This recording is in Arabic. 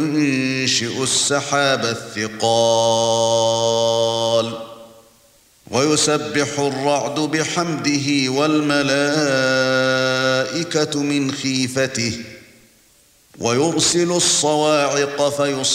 وينشئ السحاب الثقال ويسبح الرعد بحمده والملائكة من خيفته ويرسل الصواعق